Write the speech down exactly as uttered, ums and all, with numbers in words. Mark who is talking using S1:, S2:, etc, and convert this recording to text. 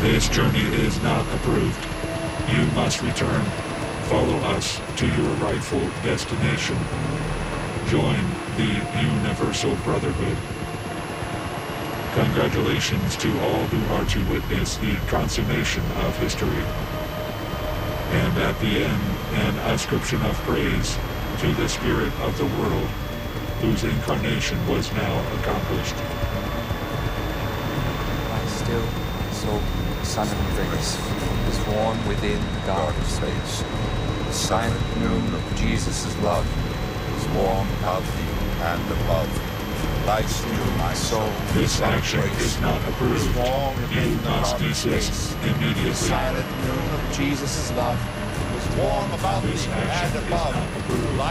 S1: This journey is not approved. You must return. Follow us to your rightful destination. Join the Universal Brotherhood. Congratulations to all who are to witness the consummation of history. And at the end, an ascription of praise to the Spirit of the world, whose incarnation was now accomplished.
S2: My still soul, Son of Grace, is born within the dark of space. The silent noon of Jesus' love is warm above thee and above. Lie still, my soul.
S1: This action is not approved. You must desist immediately.
S2: The silent noon of Jesus' love is warm above thee and above.